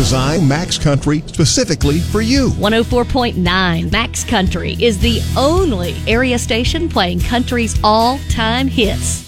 designed Max Country specifically for you. 104.9 Max Country is the only area station playing country's all-time hits.